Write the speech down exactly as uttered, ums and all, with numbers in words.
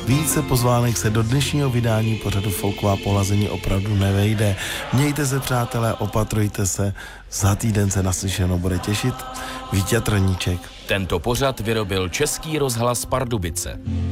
Více pozvánek se do dnešního vydání pořadu Folková polazení opravdu nevejde. Mějte se, přátelé, opatrujte se. Za týden se naslyšenou bude těšit Vítěz Trníček. Tento pořad vyrobil Český rozhlas Pardubice.